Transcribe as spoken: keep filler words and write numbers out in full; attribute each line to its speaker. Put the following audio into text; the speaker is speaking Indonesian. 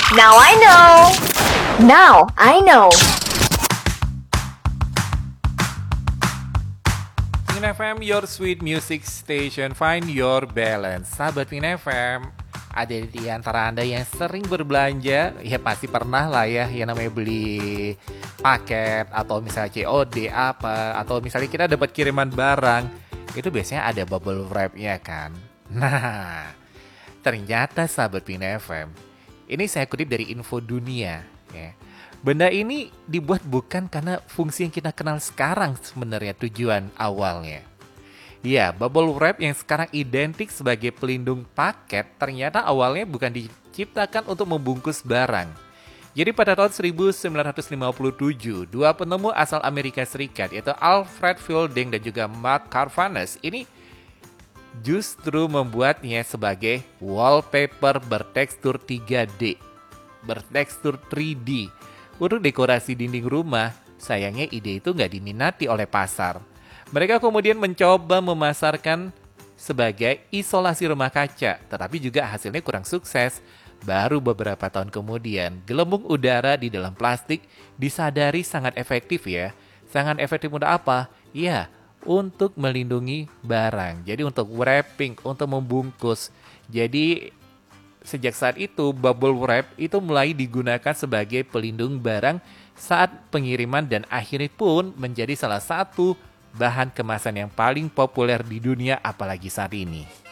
Speaker 1: Now I know. Now I know.
Speaker 2: Pingin F M, your sweet music station, find your balance. Sahabat Pingin F M, ada di antara Anda yang sering berbelanja, ya pasti pernah lah ya, yang namanya beli paket, atau misalnya C O D apa, atau misalnya kita dapat kiriman barang, itu biasanya ada bubble wrap-nya kan. Nah, ternyata sahabat Pingin F M, ini saya kutip dari Info Dunia, ya. Benda ini dibuat bukan karena fungsi yang kita kenal sekarang sebenarnya tujuan awalnya. Ya, bubble wrap yang sekarang identik sebagai pelindung paket ternyata awalnya bukan diciptakan untuk membungkus barang. Jadi pada tahun seribu sembilan ratus lima puluh tujuh, dua penemu asal Amerika Serikat yaitu Alfred Fielding dan juga Mark Carfanes ini justru membuatnya sebagai wallpaper bertekstur tiga D, bertekstur tiga D. Untuk dekorasi dinding rumah, sayangnya ide itu nggak diminati oleh pasar. Mereka kemudian mencoba memasarkan sebagai isolasi rumah kaca, tetapi juga hasilnya kurang sukses. Baru beberapa tahun kemudian, gelembung udara di dalam plastik disadari sangat efektif ya. Sangat efektif untuk apa? Ya, untuk melindungi barang. Jadi untuk wrapping, untuk membungkus. Jadi sejak saat itu bubble wrap itu mulai digunakan sebagai pelindung barang saat pengiriman dan akhirnya pun menjadi salah satu bahan kemasan yang paling populer di dunia apalagi saat ini.